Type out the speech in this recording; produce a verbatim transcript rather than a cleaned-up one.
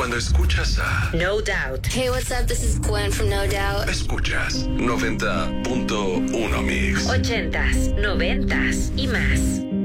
Cuando escuchas a No Doubt. Hey, what's up? This is Gwen from No Doubt. Escuchas noventa punto uno Mix. Ochentas, noventas y más.